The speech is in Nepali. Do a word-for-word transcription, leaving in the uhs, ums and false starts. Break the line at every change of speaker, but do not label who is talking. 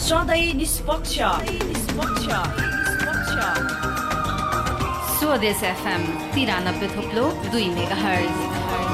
सधैँ निष्पक्ष निष्पक्ष निष्पक्ष
स्वदेश एफएम तिरानब्बे थोप्लो दुई मेगाहर्ज।